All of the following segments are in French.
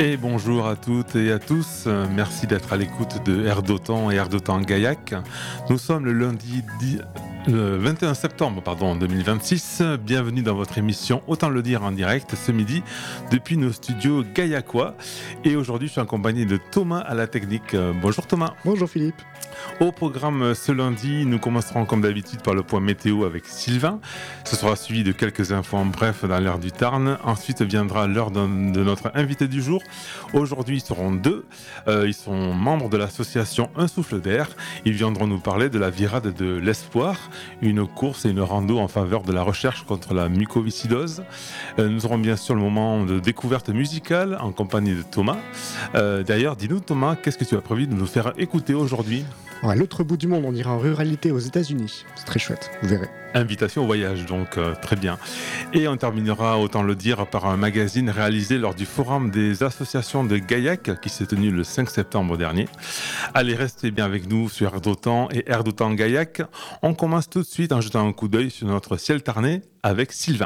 Et bonjour à toutes et à tous, merci d'être à l'écoute de Air d'Otan et Air d'Otan Gaillac. Nous sommes le 21 septembre 2026, bienvenue dans votre émission Autant le dire en direct ce midi depuis nos studios gaillacois. Et aujourd'hui je suis accompagné de Thomas à la technique. Bonjour Thomas. Bonjour Philippe. Au programme ce lundi, nous commencerons comme d'habitude par le point météo avec Sylvain. Ce sera suivi de quelques infos en bref dans l'air du Tarn. Ensuite viendra l'heure de notre invité du jour. Aujourd'hui, ils seront deux. Ils sont membres de l'association Un Souffle d'Air. Ils viendront nous parler de la virade de l'Espoir, une course et une rando en faveur de la recherche contre la mucoviscidose. Nous aurons bien sûr le moment de découverte musicale en compagnie de Thomas. D'ailleurs, dis-nous Thomas, qu'est-ce que tu as prévu de nous faire écouter aujourd'hui ? À l'autre bout du monde, on ira en ruralité aux États-Unis. C'est très chouette, vous verrez. Invitation au voyage, donc très bien. Et on terminera, autant le dire, par un magazine réalisé lors du Forum des associations de Gaillac qui s'est tenu le 5 septembre dernier. Allez, restez bien avec nous sur Air d'Otan et Air d'Otan Gaillac. On commence tout de suite en jetant un coup d'œil sur notre ciel tarnais avec Sylvain.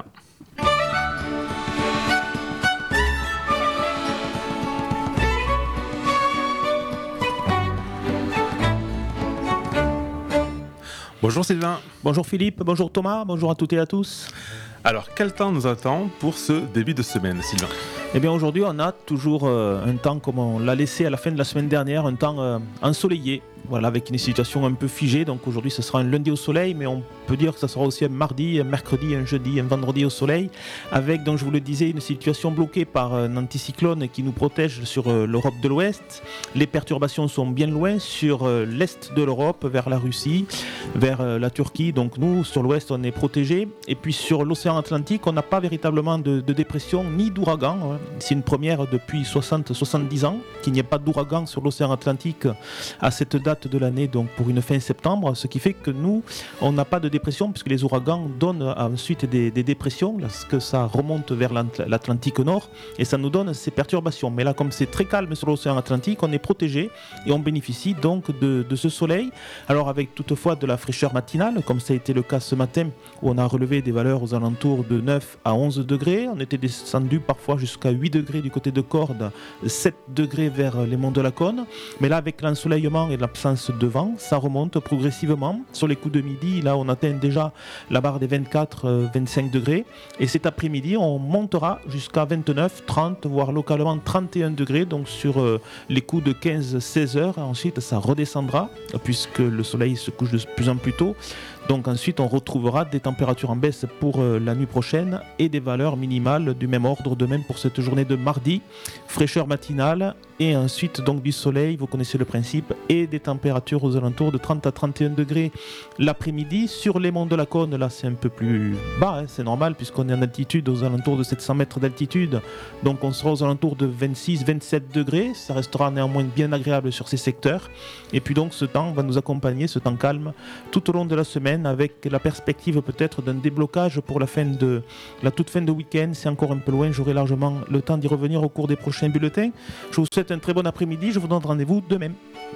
Bonjour Sylvain. Bonjour Philippe, bonjour Thomas, bonjour à toutes et à tous. Alors, quel temps nous attend pour ce début de semaine, Sylvain ? Eh bien aujourd'hui, on a toujours un temps comme on l'a laissé à la fin de la semaine dernière, un temps ensoleillé. Voilà, avec une situation un peu figée. Donc aujourd'hui, ce sera un lundi au soleil, mais on peut dire que ce sera aussi un mardi, un mercredi, un jeudi, un vendredi au soleil. Avec, donc je vous le disais, une situation bloquée par un anticyclone qui nous protège sur l'Europe de l'Ouest. Les perturbations sont bien loin sur l'Est de l'Europe, vers la Russie, vers la Turquie. Donc nous, sur l'Ouest, on est protégés. Et puis sur l'océan Atlantique, on n'a pas véritablement de dépression ni d'ouragan. C'est une première depuis 60-70 ans qu'il n'y ait pas d'ouragan sur l'océan Atlantique à cette date de l'année, donc pour une fin septembre, ce qui fait que nous, on n'a pas de dépression puisque les ouragans donnent ensuite des dépressions lorsque ça remonte vers l'Atlantique Nord et ça nous donne ces perturbations. Mais là, comme c'est très calme sur l'océan Atlantique, on est protégé et on bénéficie donc de ce soleil. Alors avec toutefois de la fraîcheur matinale, comme ça a été le cas ce matin où on a relevé des valeurs aux alentours de 9 à 11 degrés. On était descendu parfois jusqu'à 8 degrés du côté de Cordes, 7 degrés vers les monts de la Cône. Mais là, avec l'ensoleillement et l'absence de vent, ça remonte progressivement. Sur les coups de midi, là, on atteint déjà la barre des 24-25 degrés. Et cet après-midi, on montera jusqu'à 29, 30, voire localement 31 degrés. Donc sur les coups de 15-16 heures, ensuite, ça redescendra puisque le soleil se couche de plus en plus tôt. Donc ensuite, on retrouvera des températures en baisse pour la nuit prochaine et des valeurs minimales du même ordre, de même pour cette journée de mardi. Fraîcheur matinale et ensuite donc du soleil, vous connaissez le principe, et des températures aux alentours de 30 à 31 degrés l'après-midi. Sur les monts de la Cône, là c'est un peu plus bas, c'est normal puisqu'on est en altitude, aux alentours de 700 mètres d'altitude. Donc on sera aux alentours de 26-27 degrés. Ça restera néanmoins bien agréable sur ces secteurs. Et puis donc ce temps va nous accompagner, ce temps calme, tout au long de la semaine, avec la perspective peut-être d'un déblocage pour la toute fin de week-end. C'est encore un peu loin, j'aurai largement le temps d'y revenir au cours des prochains bulletins. Je vous souhaite un très bon après-midi, je vous donne rendez-vous demain.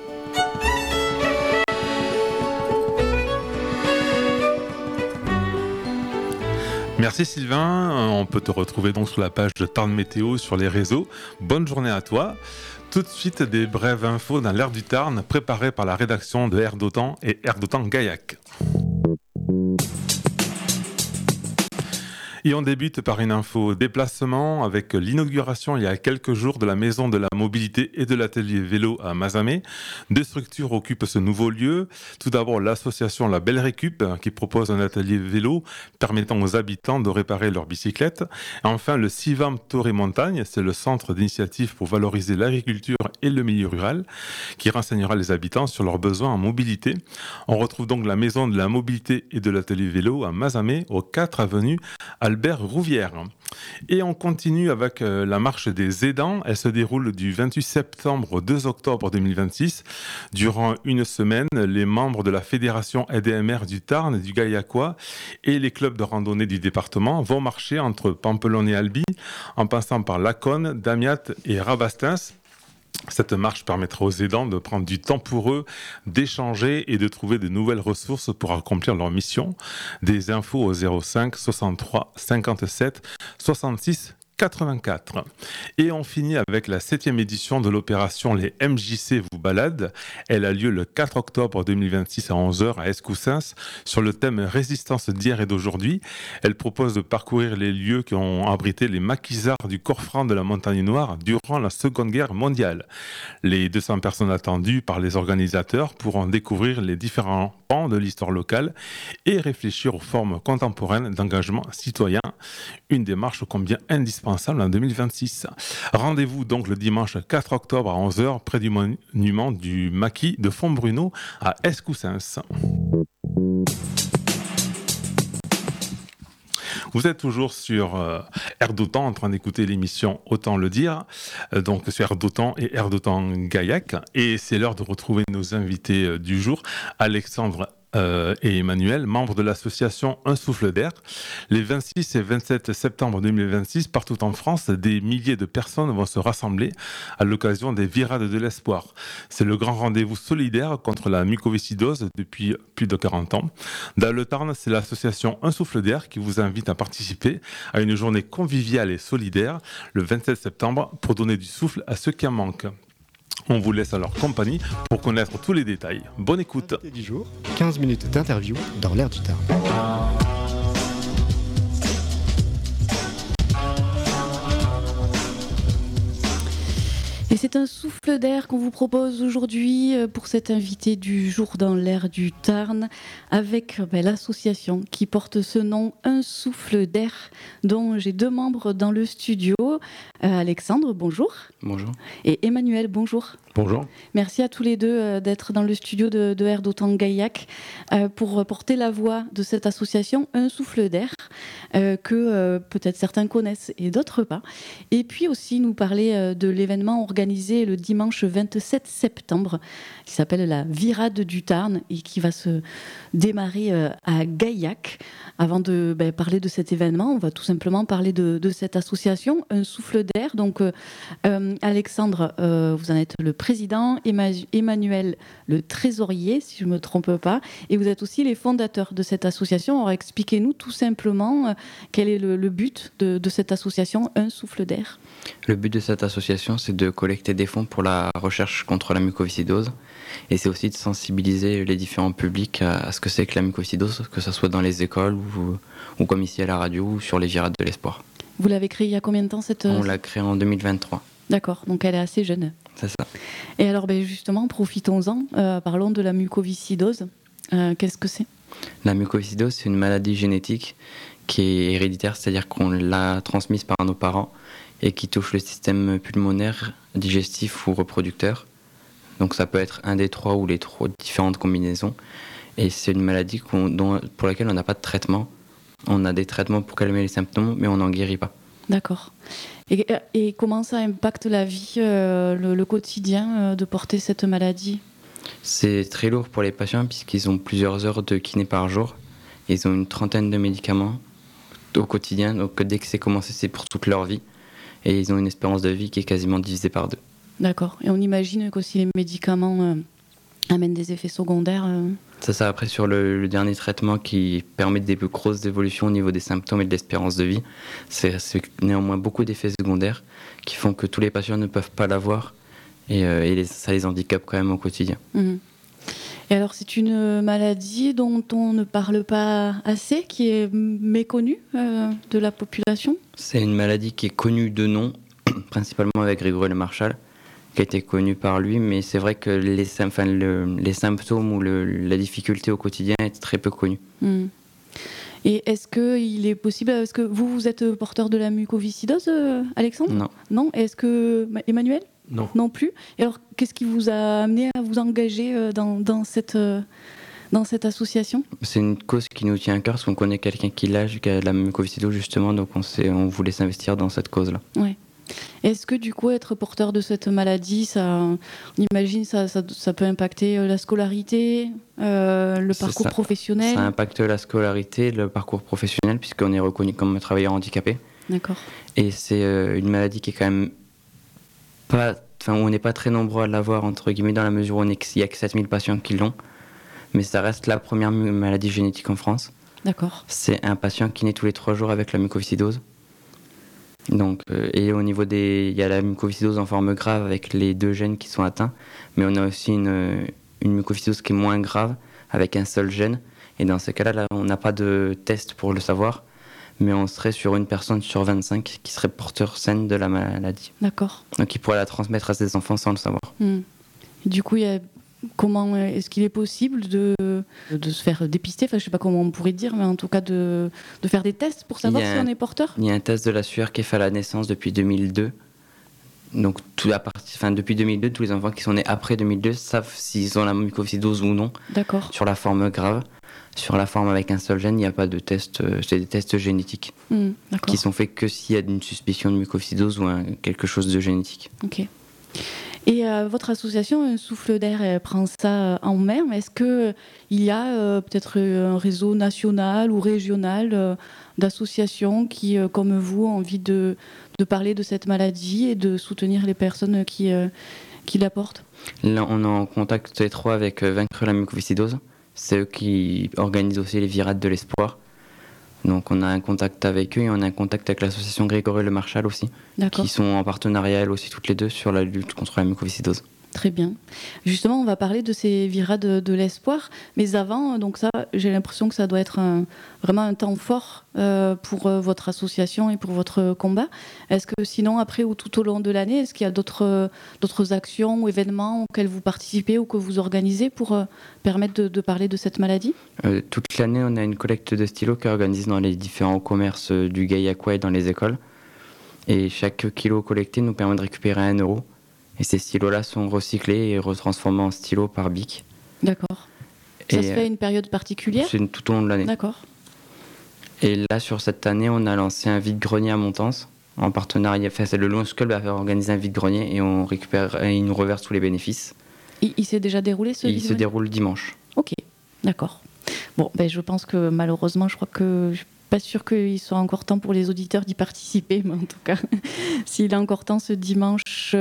Merci Sylvain, on peut te retrouver donc sur la page de Tarn Météo sur les réseaux. Bonne journée à toi. Tout de suite, des brèves infos dans l'air du Tarn, préparées par la rédaction de Air d'Otan et Air d'Otan Gaillac. Et on débute par une info déplacement avec l'inauguration il y a quelques jours de la maison de la mobilité et de l'atelier vélo à Mazamet. Deux structures occupent ce nouveau lieu. Tout d'abord l'association La Belle Récup qui propose un atelier vélo permettant aux habitants de réparer leurs bicyclettes. Et enfin le Civam Toré Montagne, c'est le centre d'initiative pour valoriser l'agriculture et le milieu rural qui renseignera les habitants sur leurs besoins en mobilité. On retrouve donc la maison de la mobilité et de l'atelier vélo à Mazamet au 4 avenue Albert Rouvière. Et on continue avec la marche des aidants. Elle se déroule du 28 septembre au 2 octobre 2026. Durant une semaine, les membres de la Fédération ADMR du Tarn et du Gaillacois et les clubs de randonnée du département vont marcher entre Pampelonne et Albi, en passant par Laconne, Damiat et Rabastens. Cette marche permettra aux aidants de prendre du temps pour eux, d'échanger et de trouver de nouvelles ressources pour accomplir leur mission. Des infos au 05 63 57 66 84. Et on finit avec la 7e édition de l'opération Les MJC vous baladent. Elle a lieu le 4 octobre 2026 à 11h à Escoussens sur le thème Résistance d'hier et d'aujourd'hui. Elle propose de parcourir les lieux qui ont abrité les maquisards du corps franc de la Montagne Noire durant la Seconde Guerre mondiale. Les 200 personnes attendues par les organisateurs pourront découvrir les différents pans de l'histoire locale et réfléchir aux formes contemporaines d'engagement citoyen. Une démarche combien indispensable en 2026. Rendez-vous donc le dimanche 4 octobre à 11h près du monument du maquis de Fontbruno à Escoussens. Vous êtes toujours sur Air d'Otan en train d'écouter l'émission Autant le dire, donc sur Air d'Otan et Air d'Otan Gaillac. Et c'est l'heure de retrouver nos invités du jour, Alexandre et Emmanuel, membres de l'association Un Souffle d'Air. Les 26 et 27 septembre 2026, partout en France, des milliers de personnes vont se rassembler à l'occasion des Virades de l'Espoir. C'est le grand rendez-vous solidaire contre la mucoviscidose depuis plus de 40 ans. Dans le Tarn, c'est l'association Un Souffle d'Air qui vous invite à participer à une journée conviviale et solidaire le 27 septembre pour donner du souffle à ceux qui en manquent. On vous laisse à leur compagnie pour connaître tous les détails. Bonne écoute. Invité du jour, 15 minutes d'interview dans l'air du Tarn. Et c'est un souffle d'air qu'on vous propose aujourd'hui pour cet invité du jour dans l'air du Tarn avec l'association qui porte ce nom, Un Souffle d'air, dont j'ai 2 membres dans le studio. Alexandre, bonjour. Bonjour. Et Emmanuel, bonjour. Bonjour. Merci à tous les deux d'être dans le studio de Air d'Otan Gaillac pour porter la voix de cette association Un Souffle d'air que peut-être certains connaissent et d'autres pas. Et puis aussi nous parler de l'événement organisé le dimanche 27 septembre qui s'appelle la Virade du Tarn et qui va se démarrer à Gaillac. Avant de parler de cet événement, on va tout simplement parler de cette association Un Souffle d'air. Donc Alexandre, vous en êtes le président, Emmanuel le trésorier, si je ne me trompe pas, et vous êtes aussi les fondateurs de cette association. Alors expliquez-nous tout simplement quel est le but de cette association Un Souffle d'air. Le but de cette association, c'est de collecter des fonds pour la recherche contre la mucoviscidose, et c'est aussi de sensibiliser les différents publics à ce que c'est que la mucoviscidose, que ce soit dans les écoles ou comme ici à la radio ou sur les Virades de l'Espoir. Vous l'avez créée il y a combien de temps On l'a créée en 2023. D'accord, donc elle est assez jeune. C'est ça. Et alors justement, profitons-en, parlons de la mucoviscidose. Qu'est-ce que c'est ? La mucoviscidose, c'est une maladie génétique qui est héréditaire, c'est-à-dire qu'on l'a transmise par nos parents et qui touche le système pulmonaire, digestif ou reproducteur. Donc ça peut être un des 3 ou les 3 différentes combinaisons. Et c'est une maladie pour laquelle on n'a pas de traitement. On a des traitements pour calmer les symptômes, mais on n'en guérit pas. D'accord. Et comment ça impacte la vie, le quotidien de porter cette maladie ? C'est très lourd pour les patients puisqu'ils ont plusieurs heures de kiné par jour. Ils ont une 30aine de médicaments au quotidien. Donc dès que c'est commencé, c'est pour toute leur vie. Et ils ont une espérance de vie qui est quasiment divisée par 2. D'accord. Et on imagine qu'aussi les médicaments amènent des effets secondaires. C'est ça. Après, sur le dernier traitement qui permet des plus grosses évolutions au niveau des symptômes et de l'espérance de vie, c'est néanmoins beaucoup d'effets secondaires qui font que tous les patients ne peuvent pas l'avoir et ça les handicape quand même au quotidien. Mmh. Et alors, c'est une maladie dont on ne parle pas assez, qui est méconnue de la population ? C'est une maladie qui est connue de nom, principalement avec Grégory Le Marchal, qui a été connu par lui, mais c'est vrai que les symptômes ou la difficulté au quotidien est très peu connue. Mmh. Et est-ce qu'il est possible, est-ce que vous êtes porteur de la mucoviscidose, Alexandre ? Non. Non ? Est-ce que Emmanuel ? Non. Non plus. Et alors, qu'est-ce qui vous a amené à vous engager dans cette association ? C'est une cause qui nous tient à cœur, parce qu'on connaît quelqu'un qui a la mucoviscidose justement, donc on voulait s'investir dans cette cause-là. Ouais. Est-ce que du coup, être porteur de cette maladie, on imagine ça peut impacter la scolarité, le parcours professionnel ? Ça impacte la scolarité, le parcours professionnel, puisqu'on est reconnu comme travailleur handicapé. D'accord. Et c'est une maladie qui est quand même on n'est pas très nombreux à l'avoir, entre guillemets, dans la mesure où il n'y a que 7000 patients qui l'ont. Mais ça reste la première maladie génétique en France. D'accord. C'est un patient qui naît tous les 3 jours avec la mucoviscidose. Donc, et au niveau il y a la mucoviscidose en forme grave avec les 2 gènes qui sont atteints, mais on a aussi une mucoviscidose qui est moins grave avec un seul gène. Et dans ce cas-là, on n'a pas de test pour le savoir, mais on serait sur une personne sur 25 qui serait porteur saine de la maladie. D'accord. Donc il pourrait la transmettre à ses enfants sans le savoir. Du coup, comment est-ce qu'il est possible de se faire dépister, enfin je sais pas comment on pourrait dire, mais en tout cas de faire des tests pour savoir si on est porteur? Il y a un test de la sueur qui est fait à la naissance depuis 2002. Donc depuis 2002, tous les enfants qui sont nés après 2002 savent s'ils ont la mucoviscidose ou non. D'accord. Sur la forme grave. Sur la forme avec un seul gène, il n'y a pas de test, c'est des tests génétiques qui sont faits que s'il y a une suspicion de mucoviscidose ou quelque chose de génétique. Ok. Et votre association, Un Souffle d'Air, prend ça en main, mais est-ce qu'il y a peut-être un réseau national ou régional d'associations qui, comme vous, ont envie de parler de cette maladie et de soutenir les personnes qui la portent? Là, on est en contact étroit avec Vaincre la mucoviscidose. C'est eux qui organisent aussi les virades de l'espoir. Donc on a un contact avec eux et on a un contact avec l'association Grégory Le Marchal aussi, qui sont en partenariat elles aussi toutes les deux sur la lutte contre la mucoviscidose. Très bien. Justement, on va parler de ces virades de l'espoir, mais avant, donc ça, j'ai l'impression que ça doit être vraiment un temps fort pour votre association et pour votre combat. Est-ce que sinon, après ou tout au long de l'année, est-ce qu'il y a d'autres actions ou événements auxquels vous participez ou que vous organisez pour permettre de parler de cette maladie? Toute l'année, on a une collecte de stylos qui est organisée dans les différents commerces du Gaillacois et dans les écoles. Et chaque kilo collecté nous permet de récupérer 1 euro. Et ces stylos-là sont recyclés et retransformés en stylos par BIC. D'accord. Ça se fait à une période particulière? C'est tout au long de l'année. D'accord. Et là, sur cette année, on a lancé un vide-grenier à Montance, en partenariat. Enfin, c'est le Lions Club a organisé un vide-grenier et on récupère et il nous reverse tous les bénéfices. Il s'est déjà déroulé ce vide-grenier? Il se déroule dimanche. Ok, d'accord. Bon, je pense que malheureusement, je crois que... Pas sûr qu'il soit encore temps pour les auditeurs d'y participer, mais en tout cas, s'il est encore temps ce dimanche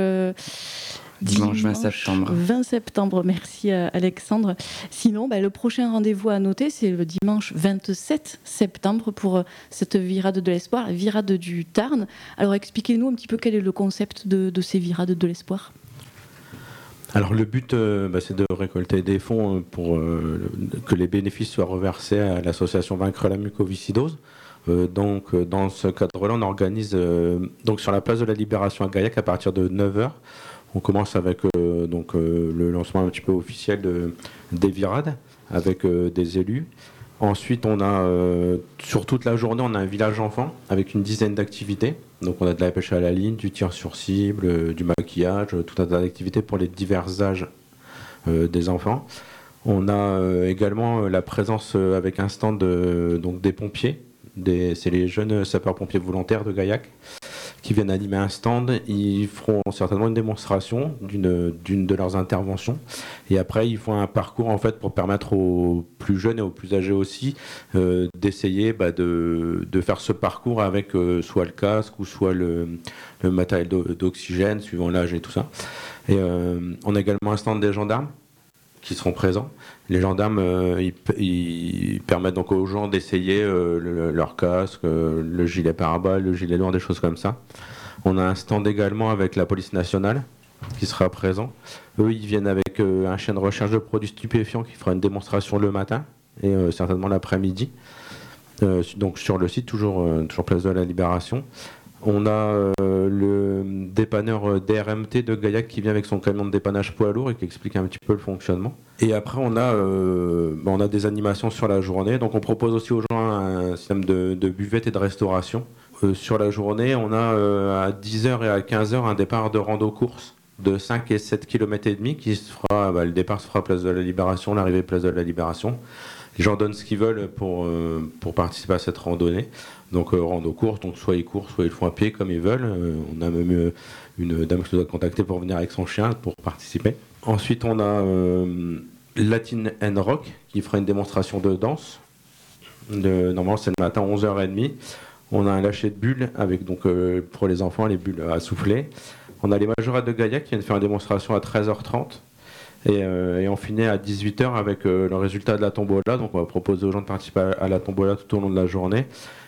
20 septembre. 20 septembre, merci Alexandre. Sinon, le prochain rendez-vous à noter, c'est le dimanche 27 septembre pour cette virade de l'espoir, la virade du Tarn. Alors expliquez-nous un petit peu quel est le concept de ces virades de l'espoir. Alors le but, c'est de récolter des fonds pour que les bénéfices soient reversés à l'association Vaincre la mucoviscidose. Donc dans ce cadre-là, on organise donc sur la place de la Libération à Gaillac à partir de 9h. On commence avec le lancement un petit peu officiel des virades avec des élus. Ensuite, on a sur toute la journée, on a un village enfant avec une dizaine d'activités. Donc on a de la pêche à la ligne, du tir sur cible, du maquillage, tout un tas d'activités pour les divers âges des enfants. On a également la présence avec un stand des pompiers. C'est les jeunes sapeurs-pompiers volontaires de Gaillac qui viennent animer un stand. Ils feront certainement une démonstration d'une de leurs interventions. Et après, ils font un parcours en fait pour permettre aux plus jeunes et aux plus âgés aussi d'essayer de faire ce parcours avec soit le casque ou soit le matériel d'oxygène, suivant l'âge et tout ça. Et on a également un stand des gendarmes qui seront présents. Les gendarmes, ils permettent donc aux gens d'essayer leur casque, le gilet pare-balles, le gilet lourd, des choses comme ça. On a un stand également avec la police nationale qui sera présent. Eux, ils viennent avec un chien de recherche de produits stupéfiants qui fera une démonstration le matin et certainement l'après-midi. Donc sur le site, toujours place de la Libération. On a le dépanneur DRMT de Gaillac qui vient avec son camion de dépannage poids lourd et qui explique un petit peu le fonctionnement. Et après, on a des animations sur la journée. Donc on propose aussi aux gens un système de buvette et de restauration. Sur la journée, on a à 10h et à 15h un départ de rando-course de 5 et 7 km et demi qui se fera, le départ se fera place de la Libération, l'arrivée place de la Libération. Les gens donnent ce qu'ils veulent pour participer à cette randonnée. Donc rando course, donc soit ils courent, soit ils le font à pied comme ils veulent. On a même une dame qui nous a contacté pour venir avec son chien pour participer. Ensuite, on a Latin and Rock qui fera une démonstration de danse. Normalement, c'est le matin 11h30. On a un lâcher de bulles avec pour les enfants les bulles à souffler. On a les majorettes de Gaillac qui viennent faire une démonstration à 13h30. Et on finit à 18h avec le résultat de la tombola. Donc on va proposer aux gens de participer à la tombola tout au long de la journée.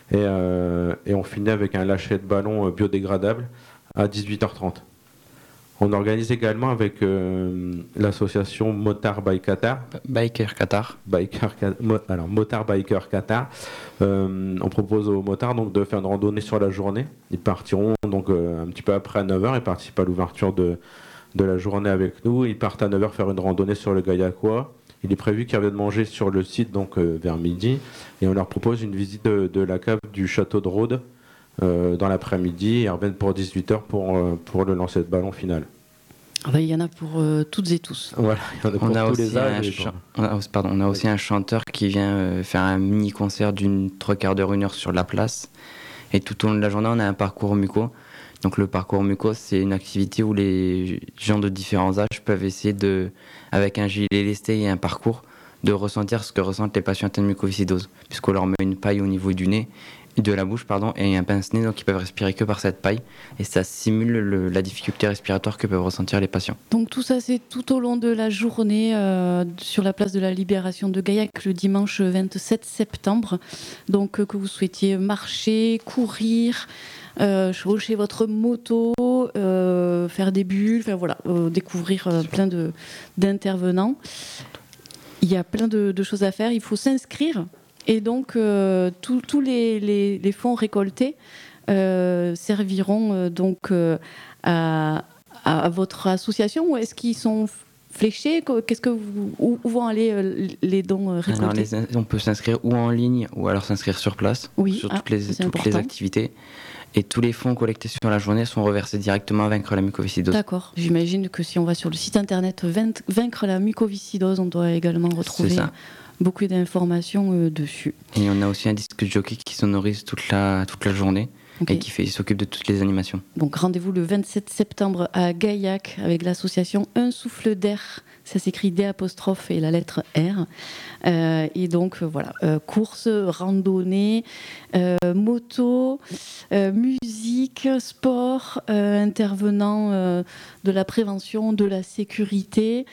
Et on finit avec un lâcher de ballon biodégradable à 18h30. On organise également avec l'association Motard by Qatar. Biker Qatar. Motard Biker Qatar. On propose aux motards donc, de faire une randonnée sur la journée. Ils partiront donc, un petit peu après à 9h. Ils participent à l'ouverture de la journée avec nous. Ils partent à 9h faire une randonnée sur le Gaillacois. Il est prévu qu'ils reviennent manger sur le site donc, vers midi. Et on leur propose une visite de la cave du château de Rhodes dans l'après-midi. Ils reviennent pour 18h pour le lancer de ballon final. Il y en a pour toutes et tous. Voilà, il y en a pour tous les âges. On a aussi un chanteur qui vient faire un mini-concert d'une 3/4 d'heure, 1 heure sur la place. Et tout au long de la journée, on a un parcours muco. Donc le parcours muco, c'est une activité où les gens de différents âges peuvent essayer avec un gilet lesté et un parcours, de ressentir ce que ressentent les patients atteints de mucoviscidose. Puisqu'on leur met une paille au niveau du nez, de la bouche, et un pince-nez, donc ils peuvent respirer que par cette paille. Et ça simule la difficulté respiratoire que peuvent ressentir les patients. Donc tout ça, c'est tout au long de la journée sur la place de la Libération de Gaillac, le dimanche 27 septembre. Donc que vous souhaitiez marcher, courir, chevaucher votre moto, faire des bulles, découvrir plein d'intervenants. Il y a plein de choses à faire. Il faut s'inscrire. Et donc, tous les fonds récoltés serviront donc à votre association, ou est-ce qu'ils sont fléchés ? Où vont aller les dons récoltés ? Alors, on peut s'inscrire ou en ligne ou alors s'inscrire sur place, sur toutes les activités. Et tous les fonds collectés sur la journée sont reversés directement à Vaincre la mucoviscidose. D'accord. J'imagine que si on va sur le site internet Vaincre la mucoviscidose, on doit également retrouver beaucoup d'informations dessus. Et on a aussi un disque jockey qui sonorise toute la journée. Okay. Et qui s'occupe de toutes les animations. Donc rendez-vous le 27 septembre à Gaillac avec l'association Un Souffle d'Air. Ça s'écrit D' et la lettre R. Et donc course, randonnée, moto, musique, sport, intervenant de la prévention, de la sécurité.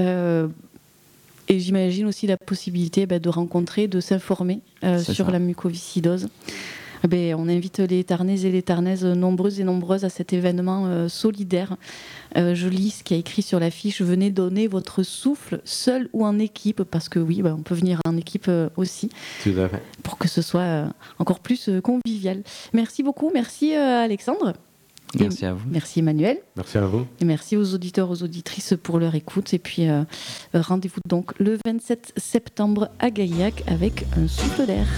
Et j'imagine aussi la possibilité de rencontrer, de s'informer sur la mucoviscidose. On invite les Tarnais et les Tarnaises nombreuses et nombreuses à cet événement solidaire. Je lis ce qui a écrit sur l'affiche: venez donner votre souffle, seul ou en équipe, parce que oui, on peut venir en équipe aussi. Tout à fait. Pour que ce soit encore plus convivial. Merci beaucoup, merci Alexandre. Merci à vous. Merci Emmanuel. Merci à vous. Et merci aux auditeurs, aux auditrices pour leur écoute. Et puis rendez-vous donc le 27 septembre à Gaillac avec Un Souffle d'Air.